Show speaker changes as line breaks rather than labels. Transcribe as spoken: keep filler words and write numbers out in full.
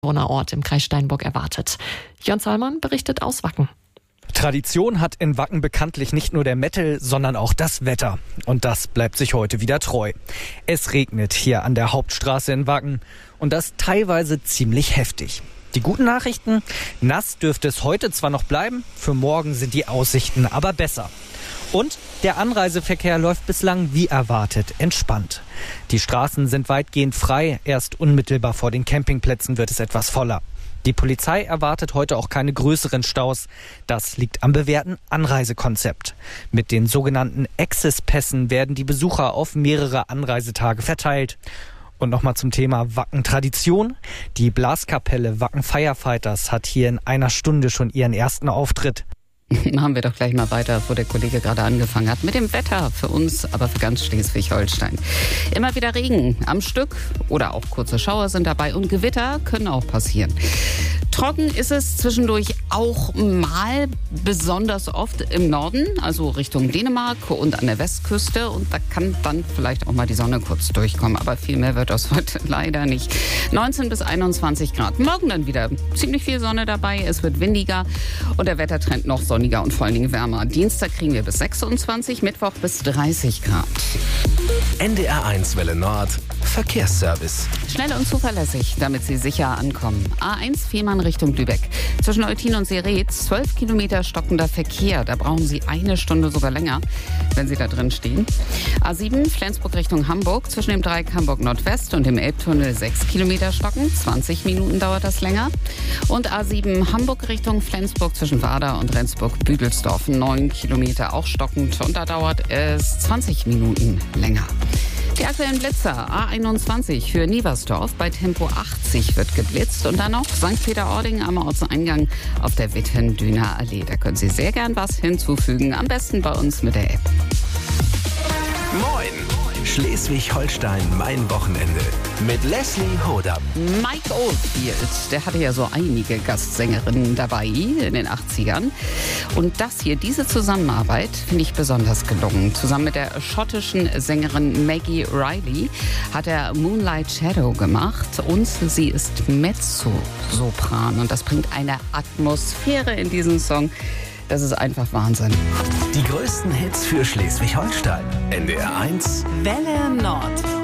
Ort im Kreis Steinburg erwartet. Jörn Zallmann berichtet aus Wacken.
Tradition hat in Wacken bekanntlich nicht nur der Metal, sondern auch das Wetter. Und das bleibt sich heute wieder treu. Es regnet hier an der Hauptstraße in Wacken und das teilweise ziemlich heftig. Die guten Nachrichten: nass dürfte es heute zwar noch bleiben, für morgen sind die Aussichten aber besser. Und der Anreiseverkehr läuft bislang wie erwartet entspannt. Die Straßen sind weitgehend frei, erst unmittelbar vor den Campingplätzen wird es etwas voller. Die Polizei erwartet heute auch keine größeren Staus. Das liegt am bewährten Anreisekonzept. Mit den sogenannten Access-Pässen werden die Besucher auf mehrere Anreisetage verteilt. Und nochmal zum Thema Wacken-Tradition. Die Blaskapelle Wacken Firefighters hat hier in einer Stunde schon ihren ersten Auftritt.
Machen wir doch gleich mal weiter, wo der Kollege gerade angefangen hat. Mit dem Wetter für uns, aber für ganz Schleswig-Holstein. Immer wieder Regen am Stück oder auch kurze Schauer sind dabei und Gewitter können auch passieren. Trocken ist es zwischendurch auch mal, besonders oft im Norden, also Richtung Dänemark und an der Westküste. Und da kann dann vielleicht auch mal die Sonne kurz durchkommen. Aber viel mehr wird das heute leider nicht. neunzehn bis einundzwanzig Grad. Morgen dann wieder ziemlich viel Sonne dabei. Es wird windiger und der Wettertrend noch sonniger und vor allen Dingen wärmer. Dienstag kriegen wir bis sechsundzwanzig, Mittwoch bis dreißig Grad.
N D R eins Welle Nord, Verkehrsservice.
Schnell und zuverlässig, damit Sie sicher ankommen. A eins Fehmarn Richtung Lübeck. Zwischen Eutin und Seretz zwölf Kilometer stockender Verkehr. Da brauchen Sie eine Stunde sogar länger, wenn Sie da drin stehen. A sieben Flensburg Richtung Hamburg. Zwischen dem Dreieck Hamburg Nordwest und dem Elbtunnel sechs Kilometer stocken. zwanzig Minuten dauert das länger. Und A sieben Hamburg Richtung Flensburg zwischen Wader und Rendsburg-Büdelsdorf. neun Kilometer auch stockend. Und da dauert es zwanzig Minuten länger. Die aktuellen Blitzer. A einundzwanzig für Nieversdorf bei Tempo achtzig wird geblitzt. Und dann noch Sankt Peter-Ording am Ortseingang auf der Witwen-Düner Allee. Da können Sie sehr gern was hinzufügen. Am besten bei uns mit der App.
Moin! Schleswig-Holstein, mein Wochenende. Mit Leslie Hodam.
Mike Oldfield, der hatte ja so einige Gastsängerinnen dabei in den achtzigern. Und das hier, diese Zusammenarbeit, finde ich besonders gelungen. Zusammen mit der schottischen Sängerin Maggie Riley hat er Moonlight Shadow gemacht. Und sie ist Mezzosopran. Und das bringt eine Atmosphäre in diesen Song. Das ist einfach Wahnsinn.
Die größten Hits für Schleswig-Holstein. N D R eins
Welle Nord.